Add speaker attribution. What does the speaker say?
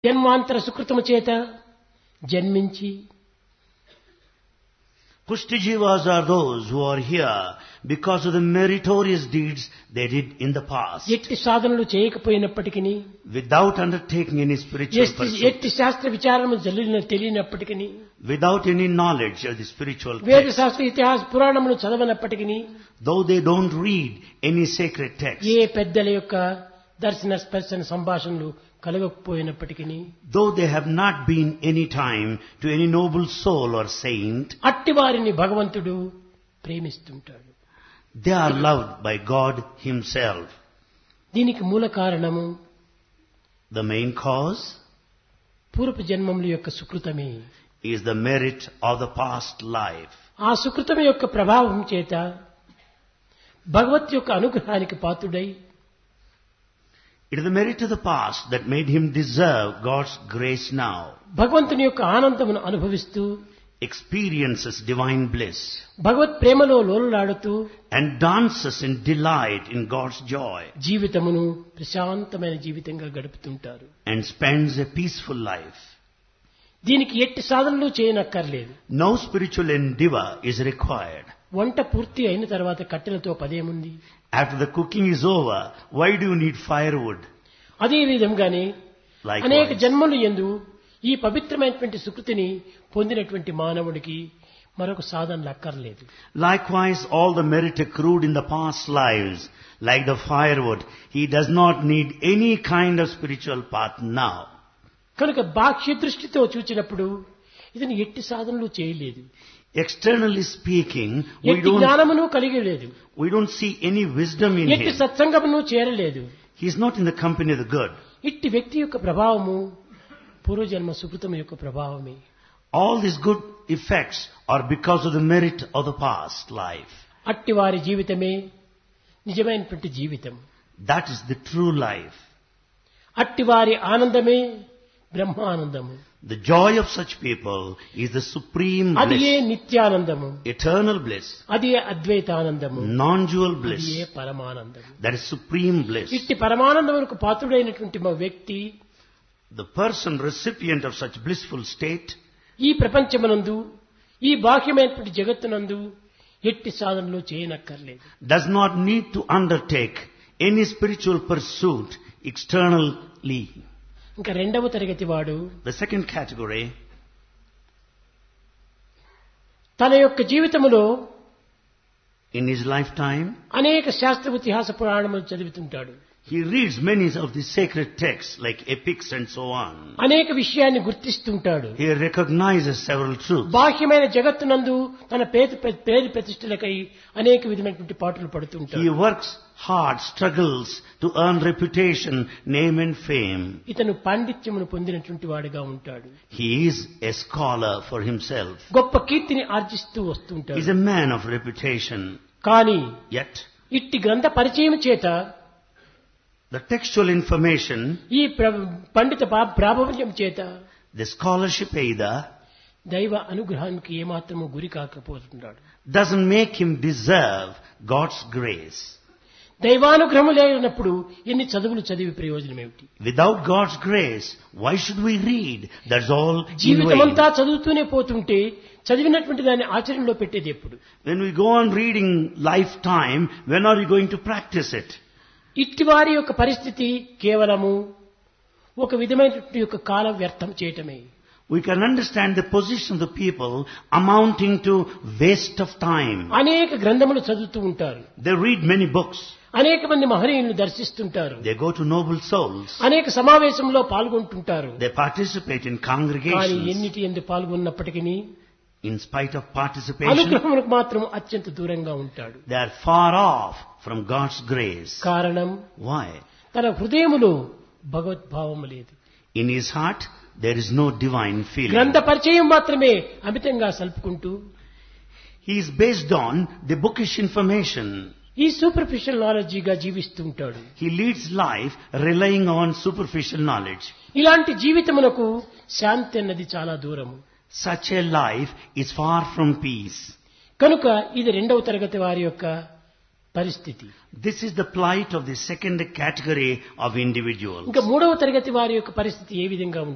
Speaker 1: జన్మాంతర సుకృతము చేత జన్మించి
Speaker 2: Pushtijivas are those who are here because of the meritorious deeds they did in the past,
Speaker 1: ఎట్టి సాధనలు చేయకపోయినప్పటికీ
Speaker 2: without undertaking any spiritual pursuit,
Speaker 1: ఎట్టి శాస్త్ర విచారము తెలియనప్పటికీ
Speaker 2: without any knowledge of the spiritual
Speaker 1: వేద
Speaker 2: text,
Speaker 1: శాస్త్ర ఇతిహాస పురాణములు చదవనప్పటికీ
Speaker 2: though they don't read any sacred text,
Speaker 1: ఏ పెద్దల యొక్క దర్శన స్పర్శన సంభాషణలు కలగకపోయినప్పటికీ
Speaker 2: though they have not been any time to any noble soul or saint,
Speaker 1: అట్టివారిని భగవంతుడు ప్రేమిస్తుంటాడు.
Speaker 2: they are loved by God Himself.
Speaker 1: దీనికి మూల కారణము
Speaker 2: The main cause
Speaker 1: పూర్వ జన్మముల యొక్క సుకృతమే.
Speaker 2: is the merit of the past life.
Speaker 1: ఆ సుకృతం యొక్క ప్రభావం చేత భగవత్ యొక్క అనుగ్రహానికి పాత్రుడై
Speaker 2: It is the merit of the past that made him deserve God's grace now,
Speaker 1: భగవంతుని యొక్క ఆనందమును అనుభవిస్తూ
Speaker 2: experiences divine bliss,
Speaker 1: భగవత్ ప్రేమలో లోలులాడుతూ
Speaker 2: and dances in delight in God's joy,
Speaker 1: జీవితమును ప్రశాంతమైన జీవితంగా గడుపుతుంటారు.
Speaker 2: and spends a peaceful life.
Speaker 1: దీనికి ఎట్టి సాధనలు చేయనక్కర్లేదు.
Speaker 2: No spiritual endeavor is required.
Speaker 1: వంట పూర్తి అయిన తర్వాత కట్టెలతో పదేముంది?
Speaker 2: After the cooking is over, why do you need firewood?
Speaker 1: అదే విధంగానే అనేక
Speaker 2: Likewise,
Speaker 1: జన్మలు యందు ఈ పవిత్రమైనటువంటి సుకృతిని పొందినటువంటి మానవుడికి మరొక సాధనలు అక్కర్లేదు.
Speaker 2: likewise, all the merit accrued in the past lives, like the firewood, he does not need any kind of spiritual path now.
Speaker 1: కనుక బాహ్య దృష్టితో చూచినప్పుడు ఇతను ఎట్టి సాధనలు చేయలేదు,
Speaker 2: Externally speaking,
Speaker 1: ఎట్టి జ్ఞానమును కలిగి లేదు,
Speaker 2: we don't see any wisdom in
Speaker 1: ఎట్టి
Speaker 2: him.
Speaker 1: సత్సంగమును చేరలేదు.
Speaker 2: He is not in the company of the good.
Speaker 1: ఇట్టి వ్యక్తి యొక్క ప్రభావము పూర్వజన్మ సుకృతం యొక్క ప్రభావమే.
Speaker 2: All these good effects are because of the merit of the past life.
Speaker 1: అట్టి వారి జీవితమే నిజమైనటువంటి జీవితం.
Speaker 2: That is the true life.
Speaker 1: అట్టి వారి ఆనందమే Brahmanandam.
Speaker 2: The joy of such people is the supreme
Speaker 1: అది ఏ
Speaker 2: bliss,
Speaker 1: నిత్యానందము,
Speaker 2: eternal bliss,
Speaker 1: అది ఏ అద్వైతానందము,
Speaker 2: non-dual
Speaker 1: అది
Speaker 2: bliss.
Speaker 1: A పరమానందము.
Speaker 2: That is supreme bliss.
Speaker 1: ఇట్టి పరమానందమునకు పాత్రుడైనటువంటి మా వ్యక్తి
Speaker 2: The person recipient of such blissful state
Speaker 1: ఈ ప్రపంచమునందు ఈ బాహ్యమైనటువంటి జగత్తునందు ఎట్టి సాధనలు చేయనక్కర్లేదు.
Speaker 2: does not need to undertake any spiritual pursuit externally.
Speaker 1: ఇంకా రెండవ తరగతి వాడు
Speaker 2: The second category,
Speaker 1: తన యొక్క జీవితములో
Speaker 2: in his lifetime,
Speaker 1: అనేక శాస్త్ర ఇతిహాస పురాణములు చదువుతుంటాడు,
Speaker 2: he reads many of the sacred texts like epics and so on.
Speaker 1: అనేక విషయాన్ని గుర్తిస్తుంటాడు.
Speaker 2: He recognizes several truths.
Speaker 1: బాహ్యమైన జగత్తునందు తన పేరు ప్రతిష్టలకై అనేక విధమైనటువంటి పాటలు
Speaker 2: He
Speaker 1: పడుతుంటాడు.
Speaker 2: works hard, struggles to earn reputation, name and fame.
Speaker 1: ఇతను పాండిత్యమును పొందినటువంటి వాడిగా ఉంటాడు.
Speaker 2: He is a scholar for himself.
Speaker 1: గొప్ప కీర్తిని ఆర్జిస్తూ
Speaker 2: He is
Speaker 1: వస్తుంటాడు.
Speaker 2: a man of reputation.
Speaker 1: కానీ
Speaker 2: Yet,
Speaker 1: ఇట్టి గ్రంథ పరిచయం చేత
Speaker 2: the textual information,
Speaker 1: ఈ పండిత ప్రాబల్యం చేత
Speaker 2: the scholarship either,
Speaker 1: దైవ అనుగ్రహానికి ఏమాత్రము గురి కాకపోతున్నాడు.
Speaker 2: doesn't make him deserve God's grace.
Speaker 1: దైవానుగ్రహము లేనప్పుడు ఎన్ని చదువులు చదివి ప్రయోజనం ఏమిటి?
Speaker 2: Without God's grace, why should we read? That's all in vain.
Speaker 1: జీవితమంతా చదువుతూనే పోతుంటే చదివినటువంటి దాన్ని ఆచరణలో పెట్టేది ఎప్పుడు?
Speaker 2: When we go on reading lifetime, when are we going to practice it?
Speaker 1: ఇట్టి వారి యొక్క పరిస్థితి కేవలము ఒక విధమైనటువంటి యొక్క కాల వ్యర్థం చేయటమే.
Speaker 2: We can understand the position of the people amounting to waste of time.
Speaker 1: అనేక గ్రంథములు చదువుతూ ఉంటారు,
Speaker 2: They read many books.
Speaker 1: అనేక మంది మహనీయులను దర్శిస్తుంటారు,
Speaker 2: They go to noble souls.
Speaker 1: అనేక సమావేశంలో పాల్గొంటుంటారు.
Speaker 2: They participate in
Speaker 1: కానీ
Speaker 2: congregations.
Speaker 1: ఎన్నిటి ఎందు పాల్గొన్నప్పటికీ
Speaker 2: In spite of participation,
Speaker 1: అనుగ్రహములకు మాత్రం అత్యంత దూరంగా ఉంటాడు.
Speaker 2: they are far off from God's grace.
Speaker 1: కారణం
Speaker 2: Why?
Speaker 1: తన హృదయములో భగవద్భావము లేదు.
Speaker 2: In his heart, there is no divine feeling.
Speaker 1: గ్రంథ పరిచయం మాత్రమే అమితంగా సల్పుకుంటూ
Speaker 2: He is based on the bookish information.
Speaker 1: ఈ సూపర్ఫిషియల్ నాలెడ్జిగా జీవిస్తూ ఉంటాడు.
Speaker 2: He leads life relying on superficial knowledge.
Speaker 1: ఇలాంటి జీవితమునకు శాంతి అన్నది చాలా దూరము.
Speaker 2: Such a life is far from peace.
Speaker 1: కనుక ఇది రెండవ తరగతి వారి యొక్క పరిస్థితి.
Speaker 2: This is the plight of the second category of individuals.
Speaker 1: ఇంకా మూడవ తరగతి వారి యొక్క పరిస్థితి ఏ విధంగా